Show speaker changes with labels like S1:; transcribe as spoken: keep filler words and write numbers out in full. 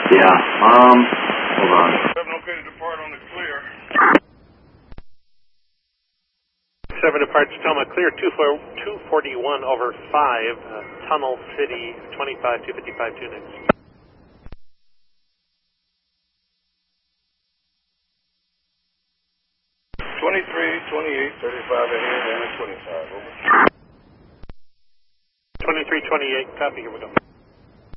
S1: Yeah, um, hold on.
S2: seven okay to depart on the clear.
S3: seven departs Tacoma, clear two forty-one over five, uh, Tunnel City, twenty-five two fifty-five two next.
S2: twenty-three, twenty-eight, thirty-five ahead, and a twenty-five, over.
S3: twenty-three twenty-eight, copy, here we go.